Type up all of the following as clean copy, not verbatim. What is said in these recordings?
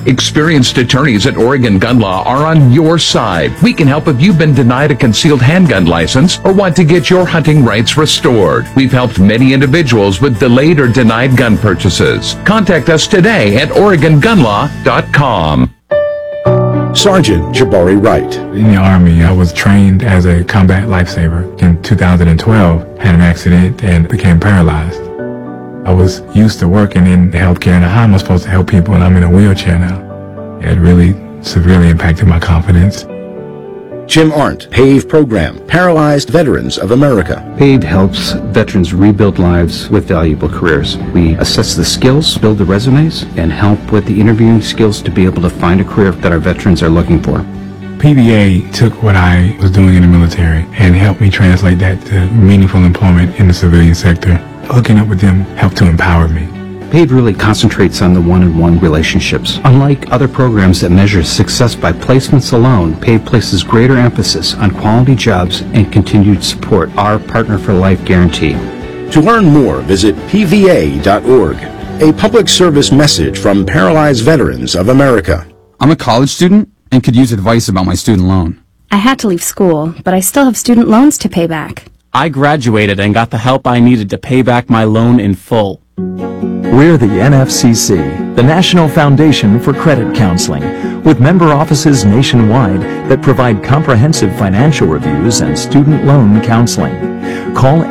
Experienced attorneys at Oregon Gun Law are on your side. We can help if you've been denied a concealed handgun license or want to get your hunting rights restored. We've helped many individuals with delayed or denied gun purchases. Contact us today at OregonGunLaw.com. Sergeant Jabari Wright. In the Army, I was trained as a combat lifesaver. In 2012, had an accident and became paralyzed. I was used to working in healthcare, and how am I supposed to help people and I'm in a wheelchair now? It really severely impacted my confidence. Jim Arndt, PAVE Program, Paralyzed Veterans of America. PAVE helps veterans rebuild lives with valuable careers. We assess the skills, build the resumes, and help with the interviewing skills to be able to find a career that our veterans are looking for. PVA took what I was doing in the military and helped me translate that to meaningful employment in the civilian sector. Hooking up with them helped to empower me. PAVE really concentrates on the one-on-one relationships. Unlike other programs that measure success by placements alone, PAVE places greater emphasis on quality jobs and continued support, our Partner for Life guarantee. To learn more, visit pva.org. A public service message from Paralyzed Veterans of America. I'm a college student and could use advice about my student loan. I had to leave school, but I still have student loans to pay back. I graduated and got the help I needed to pay back my loan in full. We're the NFCC, the National Foundation for Credit Counseling, with member offices nationwide that provide comprehensive financial reviews and student loan counseling. Call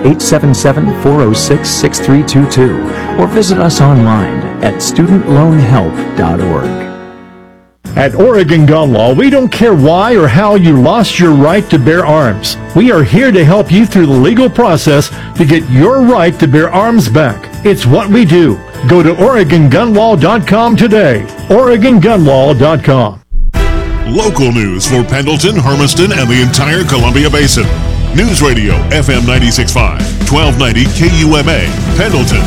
877-406-6322 or visit us online at studentloanhelp.org. At Oregon Gun Law, we don't care why or how you lost your right to bear arms. We are here to help you through the legal process to get your right to bear arms back. It's what we do. Go to OregonGunLaw.com today. OregonGunLaw.com. Local news for Pendleton, Hermiston, and the entire Columbia Basin. News Radio, FM 96.5, 1290 KUMA, Pendleton.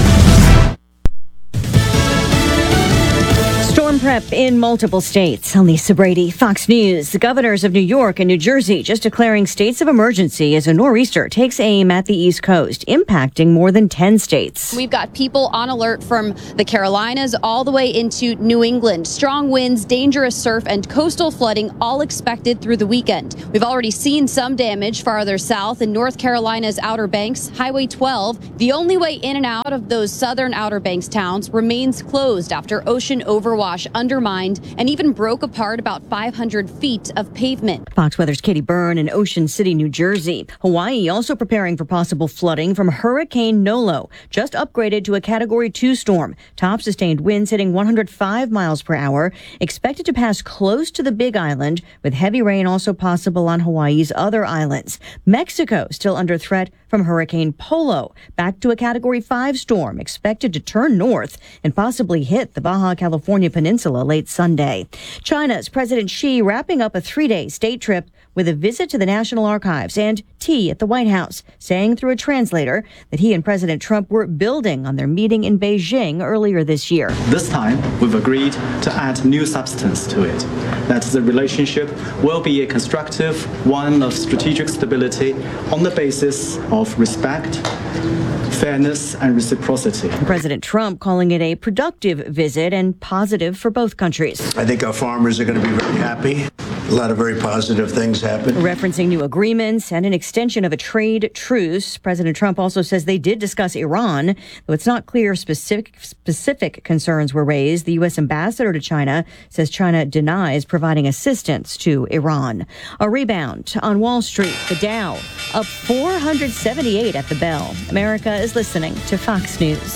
Storm prep in multiple states. Lisa Brady, Fox News. The governors of New York and New Jersey just declaring states of emergency as a nor'easter takes aim at the East Coast, impacting more than 10 states. We've got people on alert from the Carolinas all the way into New England. Strong winds, dangerous surf, and coastal flooding all expected through the weekend. We've already seen some damage farther south in North Carolina's Outer Banks. Highway 12, the only way in and out of those southern Outer Banks towns, remains closed after ocean overwash undermined and even broke apart about 500 feet of pavement. Fox Weather's Katie Byrne in Ocean City, New Jersey. Hawaii also preparing for possible flooding from Hurricane Nolo, just upgraded to a Category 2 storm. Top sustained winds hitting 105 miles per hour, expected to pass close to the Big Island, with heavy rain also possible on Hawaii's other islands. Mexico still under threat from Hurricane Polo, back to a Category 5 storm, expected to turn north and possibly hit the Baja California Peninsula late Sunday. China's President Xi wrapping up a 3-day state trip with a visit to the National Archives and tea at the White House, saying through a translator that he and President Trump were building on their meeting in Beijing earlier this year. This time, we've agreed to add new substance to it, that the relationship will be a constructive one of strategic stability on the basis of respect, fairness, and reciprocity. President Trump calling it a productive visit and positive for both countries. I think our farmers are going to be very happy. A lot of very positive things happen. Referencing new agreements and an extension of a trade truce, President Trump also says they did discuss Iran, though it's not clear if specific concerns were raised. The U.S. ambassador to China says China denies providing assistance to Iran. A rebound on Wall Street, the Dow up 478 at the bell. America is listening to Fox News.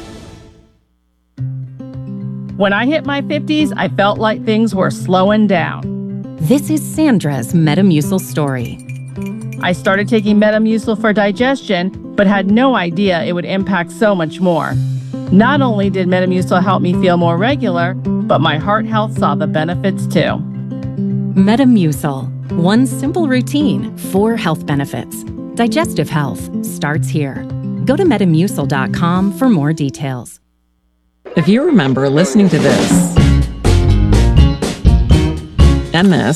When I hit my 50s, I felt like things were slowing down. This is Sandra's Metamucil story. I started taking Metamucil for digestion, but had no idea it would impact so much more. Not only did Metamucil help me feel more regular, but my heart health saw the benefits too. Metamucil, one simple routine, 4 health benefits. Digestive health starts here. Go to Metamucil.com for more details. If you remember listening to this, and this,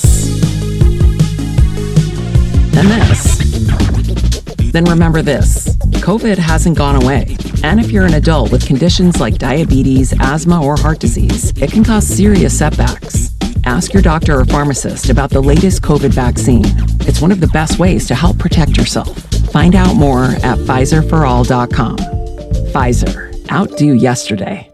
then remember this. COVID hasn't gone away, And if you're an adult with conditions like diabetes, asthma, or heart disease, it can cause serious setbacks. Ask your doctor or pharmacist about the latest COVID vaccine. It's one of the best ways to help protect yourself. Find out more at PfizerForAll.com. Pfizer. Outdo yesterday.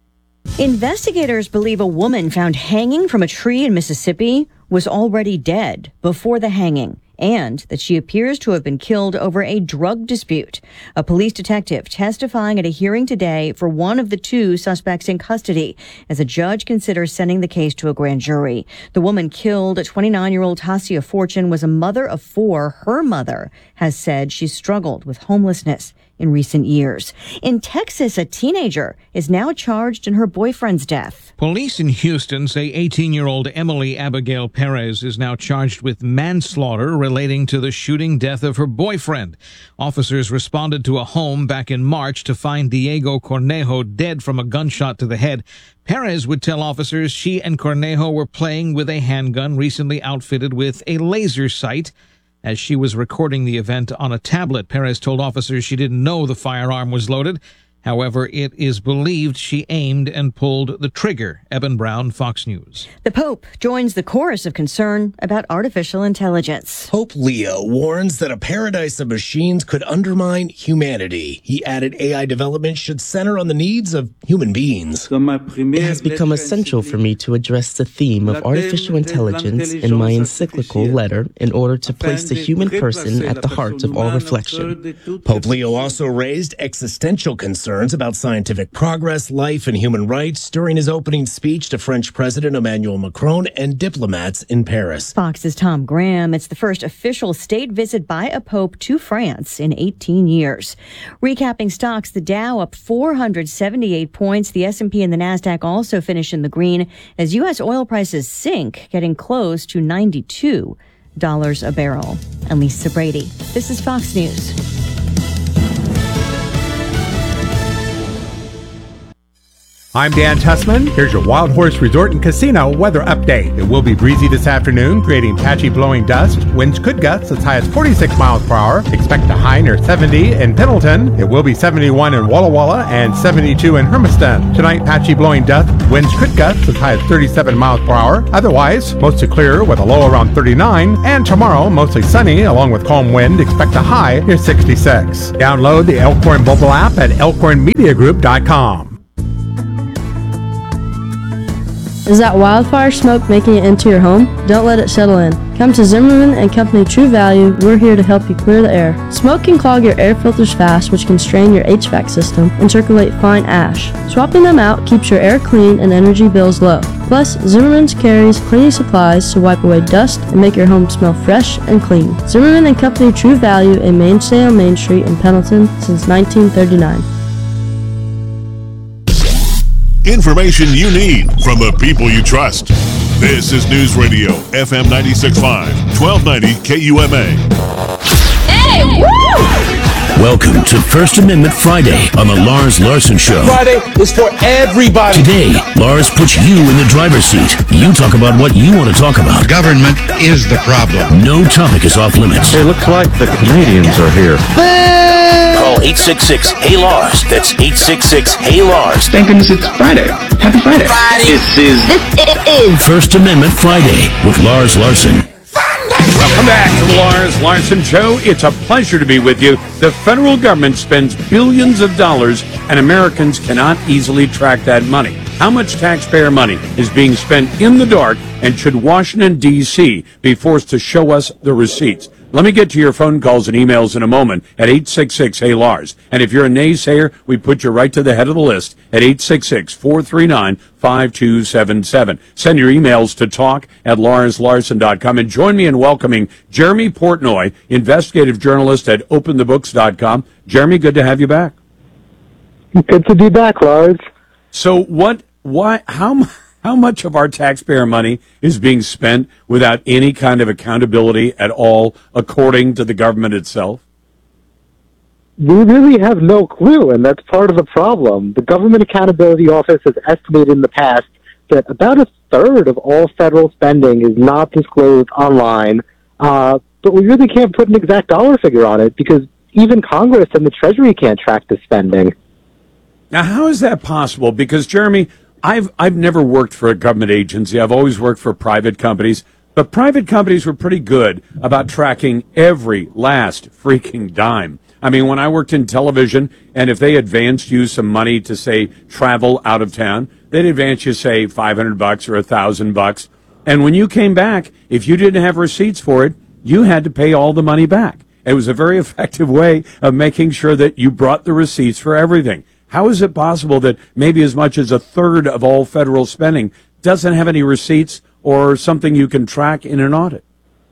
Investigators believe a woman found hanging from a tree in Mississippi was already dead before the hanging, and that she appears to have been killed over a drug dispute. A police detective testifying at a hearing today for one of the two suspects in custody as a judge considers sending the case to a grand jury. The woman killed, 29-year-old Tasia Fortune, was a mother of four. Her mother has said she struggled with homelessness in recent years. In Texas, a teenager is now charged in her boyfriend's death. Police in Houston say 18-year-old Emily Abigail Perez is now charged with manslaughter relating to the shooting death of her boyfriend. Officers responded to a home back in March to find Diego Cornejo dead from a gunshot to the head. Perez would tell officers she and Cornejo were playing with a handgun recently outfitted with a laser sight. As she was recording the event on a tablet, Perez told officers she didn't know the firearm was loaded. However, it is believed she aimed and pulled the trigger. Eben Brown, Fox News. The Pope joins the chorus of concern about artificial intelligence. Pope Leo warns that a paradise of machines could undermine humanity. He added AI development should center on the needs of human beings. It has become essential for me to address the theme of artificial intelligence in my encyclical letter in order to place the human person at the heart of all reflection. Pope Leo also raised existential concerns about scientific progress, life, and human rights during his opening speech to French President Emmanuel Macron and diplomats in Paris. Fox's Tom Graham. It's the first official state visit by a pope to France in 18 years. Recapping stocks, the Dow up 478 points. The S&P and the Nasdaq also finish in the green as U.S. oil prices sink, getting close to $92 a barrel. I'm Lisa Brady. This is Fox News. I'm Dan Tussman. Here's your Wild Horse Resort and Casino weather update. It will be breezy this afternoon, creating patchy blowing dust. Winds could gust as high as 46 miles per hour. Expect a high near 70 in Pendleton. It will be 71 in Walla Walla and 72 in Hermiston. Tonight, patchy blowing dust. Winds could gust as high as 37 miles per hour. Otherwise, mostly clear with a low around 39. And tomorrow, mostly sunny along with calm wind. Expect a high near 66. Download the Elkhorn mobile app at elkhornmediagroup.com. Is that wildfire smoke making it into your home? Don't let it settle in. Come to Zimmerman and Company True Value. We're here to help you clear the air. Smoke can clog your air filters fast, which can strain your HVAC system and circulate fine ash. Swapping them out keeps your air clean and energy bills low. Plus, Zimmerman's carries cleaning supplies to wipe away dust and make your home smell fresh and clean. Zimmerman and Company True Value, a mainstay on Main Street in Pendleton since 1939. Information you need from the people you trust. This is News Radio, FM 96.5, 1290 KUMA. Hey, woo! Welcome to First Amendment Friday on the Lars Larson Show. Friday is for everybody. Today, Lars puts you in the driver's seat. You talk about what you want to talk about. Government is the problem. No topic is off limits. It looks like the Canadians are here. Call 866-HEY-LARS. That's 866-HEY-LARS. Thank goodness it's Friday. Happy Friday. This is First Amendment Friday with Lars Larson. Welcome back to the Lars Larson Show. It's a pleasure to be with you. The federal government spends billions of dollars, and Americans cannot easily track that money. How much taxpayer money is being spent in the dark, and should Washington, D.C. be forced to show us the receipts? Let me get to your phone calls and emails in a moment at 866-HEY-LARS. And if you're a naysayer, we put you right to the head of the list at 866-439-5277. Send your emails to talk@larslarson.com. And join me in welcoming Jeremy Portnoy, investigative journalist at openthebooks.com. Jeremy, good to have you back. Good to be back, Lars. So how much of our taxpayer money is being spent without any kind of accountability at all, according to the government itself? We really have no clue, and that's part of the problem. The Government Accountability Office has estimated in the past that about a third of all federal spending is not disclosed online, but we really can't put an exact dollar figure on it because even Congress and the Treasury can't track the spending. Now, how is that possible? Because, Jeremy, I've never worked for a government agency. I've always worked for private companies. But private companies were pretty good about tracking every last freaking dime. I mean, when I worked in television, and if they advanced you some money to, say, travel out of town, they'd advance you, say, $500 or $1,000. And when you came back, if you didn't have receipts for it, you had to pay all the money back. It was a very effective way of making sure that you brought the receipts for everything. How is it possible that maybe as much as a third of all federal spending doesn't have any receipts or something you can track in an audit?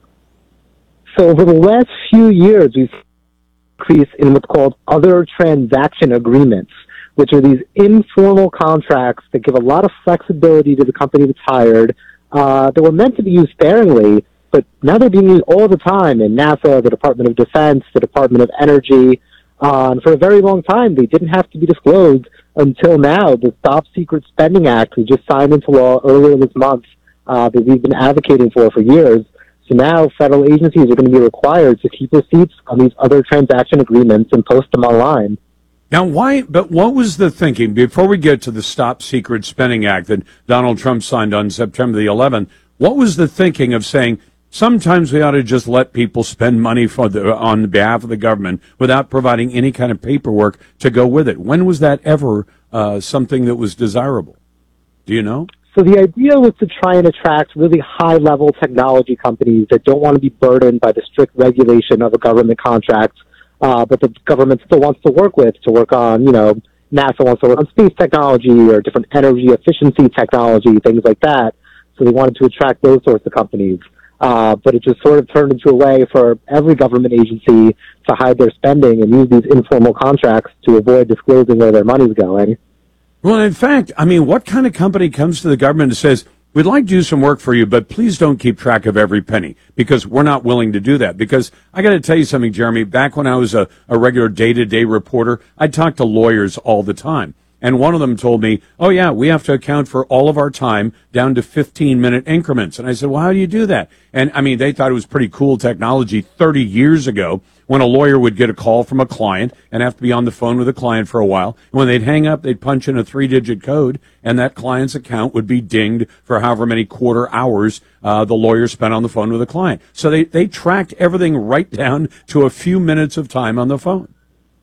So over the last few years, we've increased in what's called other transaction agreements, which are these informal contracts that give a lot of flexibility to the company that's hired, that were meant to be used sparingly, but now they're being used all the time in NASA, the Department of Defense, the Department of Energy. And for a very long time, they didn't have to be disclosed until now. The Stop Secret Spending Act, we just signed into law earlier this month, that we've been advocating for years. So now federal agencies are going to be required to keep receipts on these other transaction agreements and post them online. Now, but what was the thinking, before we get to the Stop Secret Spending Act that Donald Trump signed on September the 11th, what was the thinking of saying, sometimes we ought to just let people spend money on behalf of the government without providing any kind of paperwork to go with it? When was that ever something that was desirable? Do you know? So the idea was to try and attract really high-level technology companies that don't want to be burdened by the strict regulation of a government contract, but the government still wants to work on, NASA wants to work on space technology or different energy efficiency technology, things like that. So they wanted to attract those sorts of companies. But it just sort of turned into a way for every government agency to hide their spending and use these informal contracts to avoid disclosing where their money's going. Well, in fact, I mean, what kind of company comes to the government and says, we'd like to do some work for you, but please don't keep track of every penny, because we're not willing to do that? Because I got to tell you something, Jeremy, back when I was a regular day-to-day reporter, I'd talk to lawyers all the time. And one of them told me, oh, yeah, we have to account for all of our time down to 15-minute increments. And I said, well, how do you do that? And, I mean, they thought it was pretty cool technology 30 years ago when a lawyer would get a call from a client and have to be on the phone with a client for a while. And when they'd hang up, they'd punch in a 3-digit code, and that client's account would be dinged for however many quarter hours the lawyer spent on the phone with a client. So they tracked everything right down to a few minutes of time on the phone.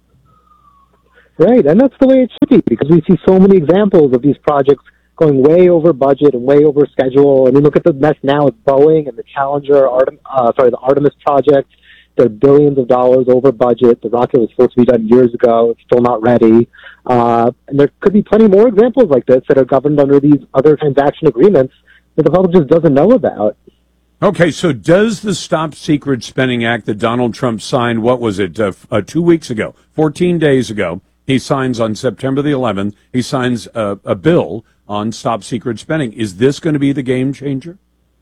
Right, and that's the way it should be, because we see so many examples of these projects going way over budget and way over schedule. I mean, look at the mess now with Boeing and the the Artemis project. They're billions of dollars over budget. The rocket was supposed to be done years ago. It's still not ready. And there could be plenty more examples like this that are governed under these other transaction agreements that the public just doesn't know about. Okay, so does the Stop Secret Spending Act that Donald Trump signed, what was it, 2 weeks ago, 14 days ago, he signs on September the 11th, he signs a bill on Stop Secret Spending. Is this going to be the game changer?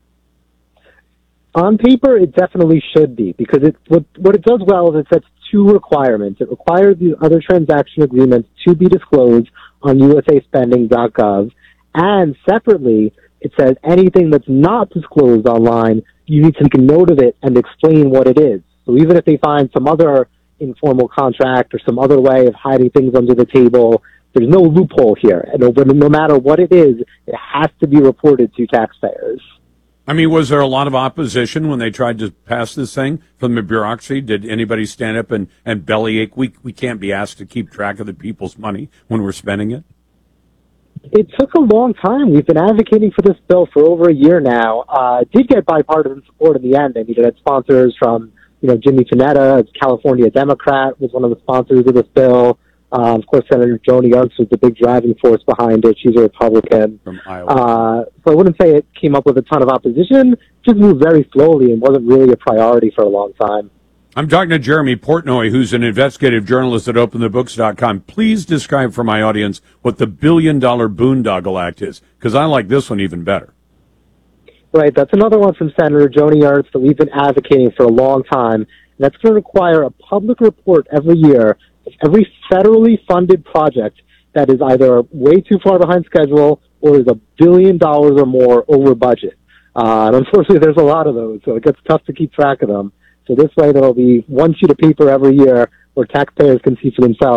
On paper, it definitely should be, because what it does well is it sets two requirements. It requires these other transaction agreements to be disclosed on usaspending.gov, and separately, it says anything that's not disclosed online, you need to make a note of it and explain what it is. So even if they find some other informal contract or some other way of hiding things under the table, there's no loophole here. And no matter what it is, it has to be reported to taxpayers. I mean, was there a lot of opposition when they tried to pass this thing from the bureaucracy? Did anybody stand up and bellyache? We can't be asked to keep track of the people's money when we're spending it. It took a long time. We've been advocating for this bill for over a year now. It did get bipartisan support in the end. I mean, it had sponsors from, Jimmy Panetta, a California Democrat, was one of the sponsors of this bill. Of course, Senator Joni Ernst was the big driving force behind it. She's a Republican. From Iowa. So I wouldn't say it came up with a ton of opposition. It just moved very slowly and wasn't really a priority for a long time. I'm talking to Jeremy Portnoy, who's an investigative journalist at OpenTheBooks.com. Please describe for my audience what the $1 billion Boondoggle Act is, because I like this one even better. Right, that's another one from Senator Joni Ernst that we've been advocating for a long time. And that's going to require a public report every year of every federally funded project that is either way too far behind schedule or is $1 billion or more over budget. And unfortunately, there's a lot of those, so it gets tough to keep track of them. So this way, there'll be one sheet of paper every year where taxpayers can see for themselves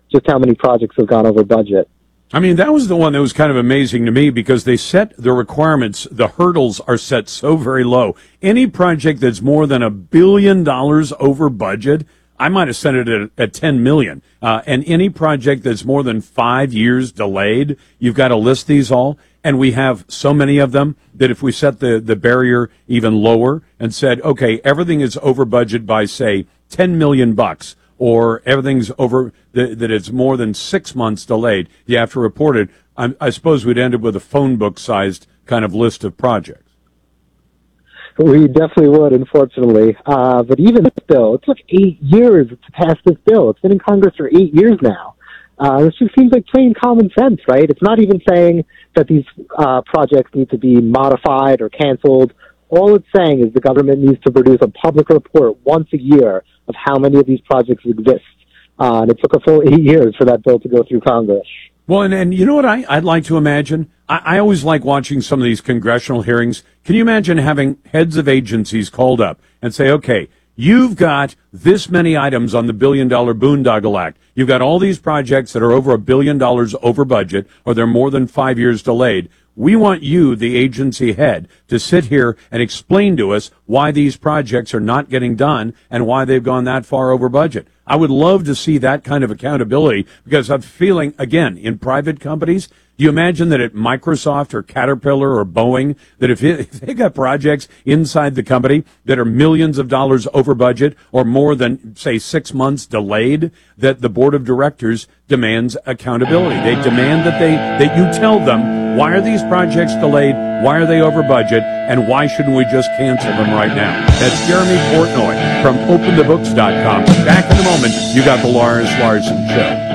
just how many projects have gone over budget. I mean, that was the one that was kind of amazing to me because they set the requirements, the hurdles are set so very low. Any project that's more than $1 billion over budget, I might have set it at $10 million. And any project that's more than 5 years delayed, you've got to list these all. And we have so many of them that if we set the barrier even lower and said, okay, everything is over budget by, say, $10 million, or everything's over, that it's more than 6 months delayed, you have to report it. I suppose we'd end up with a phone book-sized kind of list of projects. We definitely would, unfortunately. But even this bill, it took 8 years to pass this bill. It's been in Congress for 8 years now. This just seems like plain common sense, right? It's not even saying that these projects need to be modified or canceled. All it's saying is the government needs to produce a public report once a year of how many of these projects exist. And it took a full 8 years for that bill to go through Congress. Well, and you know what I'd like to imagine? I always like watching some of these congressional hearings. Can you imagine having heads of agencies called up and say, okay, you've got this many items on the $1 billion Boondoggle Act. You've got all these projects that are over $1 billion over budget, or they're more than 5 years delayed. We want you, the agency head, to sit here and explain to us why these projects are not getting done and why they've gone that far over budget. I would love to see that kind of accountability because I'm feeling, again, in private companies, do you imagine that at Microsoft or Caterpillar or Boeing, that if they got projects inside the company that are millions of dollars over budget or more than, say, 6 months delayed, that the board of directors demands accountability. They demand that you tell them, why are these projects delayed? Why are they over budget? And why shouldn't we just cancel them right now? That's Jeremy Portnoy from OpenTheBooks.com. Back in a moment, you got the Lars Larson Show.